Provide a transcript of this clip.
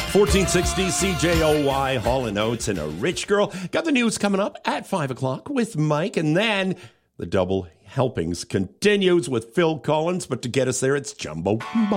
1460 CJOY, Hall & Oates, and A Rich Girl. Got the news coming up at 5 o'clock with Mike, and then the double helpings continues with Phil Collins. But to get us there, it's Jumbo.